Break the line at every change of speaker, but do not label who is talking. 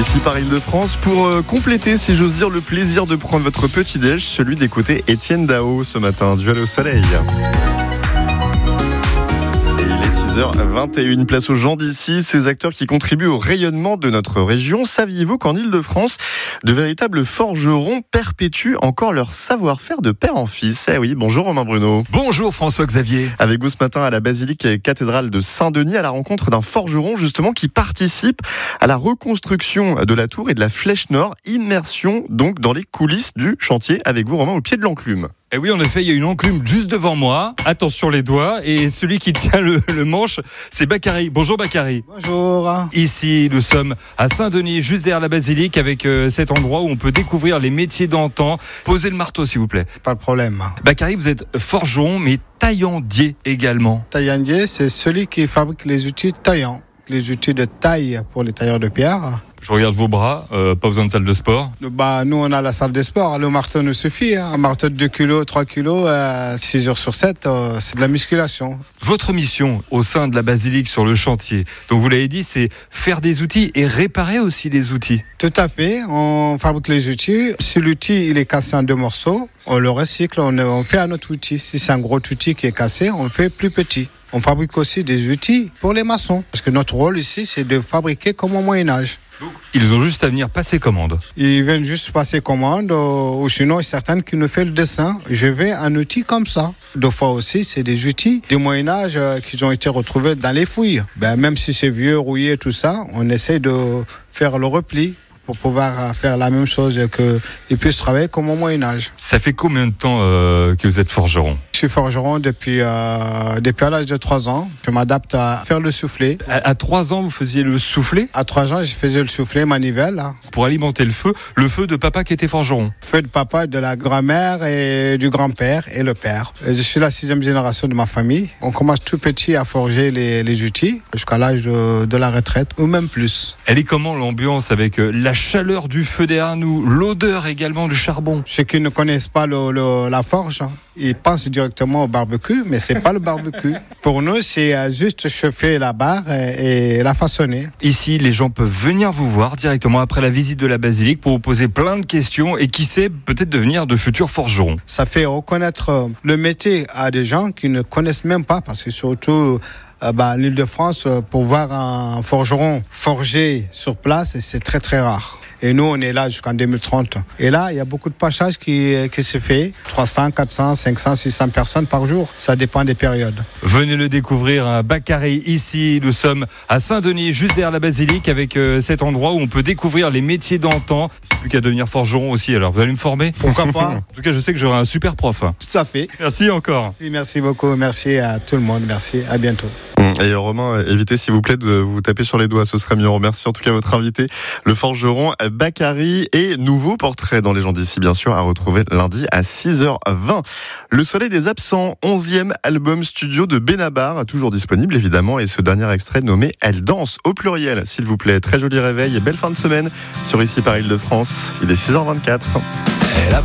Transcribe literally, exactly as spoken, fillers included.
Ici par Île-de-France pour euh, compléter, si j'ose dire, le plaisir de prendre votre petit-déj, celui d'écouter Étienne Dao ce matin, Duel au soleil. six heures vingt et une, place aux gens d'ici, ces acteurs qui contribuent au rayonnement de notre région. Saviez-vous qu'en Île-de-France, de véritables forgerons perpétuent encore leur savoir-faire de père en fils? Eh oui, bonjour Romain Bruno.
Bonjour François-Xavier.
Avec vous ce matin à la basilique cathédrale de Saint-Denis, à la rencontre d'un forgeron justement qui participe à la reconstruction de la tour et de la flèche nord. Immersion donc dans les coulisses du chantier avec vous Romain, au pied de l'enclume.
Et oui, en effet, il y a une enclume juste devant moi. Attention les doigts. Et celui qui tient le, le manche, c'est Bakary. Bonjour Bakary.
Bonjour.
Ici, nous sommes à Saint-Denis, juste derrière la basilique, avec euh, cet endroit où on peut découvrir les métiers d'antan. Posez le marteau, s'il vous plaît.
Pas de problème.
Bakary, vous êtes forgeron, mais taillandier également.
Taillandier, c'est celui qui fabrique les outils taillants. Les outils de taille pour les tailleurs de pierre.
Je regarde vos bras, euh, pas besoin de salle de sport.
Bah, nous, on a la salle de sport. Le marteau nous suffit. Hein. Un marteau de deux kilos, trois kilos, euh, six jours sur sept, euh, c'est de la musculation.
Votre mission au sein de la basilique sur le chantier, donc vous l'avez dit, c'est faire des outils et réparer aussi les outils.
Tout à fait. On fabrique les outils. Si l'outil il est cassé en deux morceaux, on le recycle, on, on fait un autre outil. Si c'est un gros outil qui est cassé, on le fait plus petit. On fabrique aussi des outils pour les maçons. Parce que notre rôle ici, c'est de fabriquer comme au Moyen-Âge.
Ils ont juste à venir passer commande.
Ils viennent juste passer commande, ou sinon, il y a certaines qui nous font le dessin. Je vais un outil comme ça. Deux fois aussi, c'est des outils du Moyen-Âge euh, qui ont été retrouvés dans les fouilles. Ben, même si c'est vieux, rouillé, tout ça, on essaie de faire le repli pour pouvoir faire la même chose et qu'ils puissent travailler comme au Moyen-Âge.
Ça fait combien de temps euh, que vous êtes forgeron ?
Je suis forgeron depuis, euh, depuis à l'âge de trois ans. Je m'adapte à faire le soufflet.
À, à trois ans, vous faisiez le soufflet ?
À trois ans, je faisais le soufflet manivelle. Hein.
Pour alimenter le feu, le feu de papa qui était forgeron.
Feu de papa, de la grand-mère et du grand-père et le père. Et je suis la sixième génération de ma famille. On commence tout petit à forger les, les outils jusqu'à l'âge de, de la retraite ou même plus.
Elle est comment l'ambiance avec euh, la chaleur du feu derrière nous, l'odeur également du charbon ?
Ceux qui ne connaissent pas le, le, la forge, ils pensent directement au barbecue, mais c'est pas le barbecue. Pour nous, c'est juste chauffer la barre et, et la façonner.
Ici, les gens peuvent venir vous voir directement après la visite de la basilique pour vous poser plein de questions et qui sait, peut-être devenir de futurs forgerons.
Ça fait reconnaître le métier à des gens qui ne connaissent même pas, parce que surtout euh, bah, l'Île-de-France, pour voir un forgeron forger sur place, c'est très très rare. Et nous, on est là jusqu'en deux mille trente. Et là, il y a beaucoup de passage qui, qui se fait. trois cents, quatre cents, cinq cents, six cents personnes par jour. Ça dépend des périodes.
Venez le découvrir, hein, Bakary. Ici, nous sommes à Saint-Denis, juste derrière la basilique, avec euh, cet endroit où on peut découvrir les métiers d'antan. J'ai plus qu'à devenir forgeron aussi. Alors, vous allez me former ?
Pourquoi pas ?
En tout cas, je sais que j'aurai un super prof.
Tout à fait.
Merci encore.
Merci, merci beaucoup. Merci à tout le monde. Merci. À bientôt.
Et Romain, évitez s'il vous plaît de vous taper sur les doigts, ce serait mieux. On remercie en tout cas votre invité, le forgeron Bakary, et nouveau portrait dans Les gens d'ici, bien sûr, à retrouver lundi à six heures vingt. Le soleil des absents, onzième album studio de Benabar, toujours disponible évidemment, et ce dernier extrait nommé Elle danse au pluriel, s'il vous plaît. Très joli réveil et belle fin de semaine sur Ici par Île-de-France. Il est six heures vingt-quatre.